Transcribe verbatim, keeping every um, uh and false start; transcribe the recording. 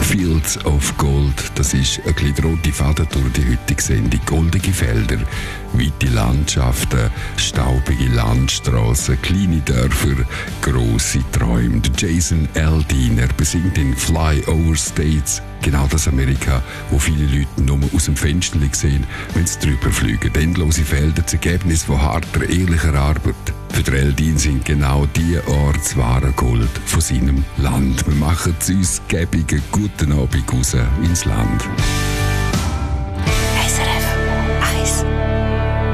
Fields of Gold, das ist ein kleiner roter Faden durch die heutige Sendung. Goldige Felder, weite Landschaften, staubige Landstraßen, kleine Dörfer, grosse Träume. Jason Aldean, er besingt in Flyover States genau das Amerika, wo viele Leute nur aus dem Fenster sehen, wenn sie drüber fliegen. Endlose Felder, das Ergebnis von harter, ehrlicher Arbeit. Für den Aldean sind genau die Orte das wahre Gold von seinem Land. Wir machen es uns gäbigen guten Abend raus ins Land. S R F eins.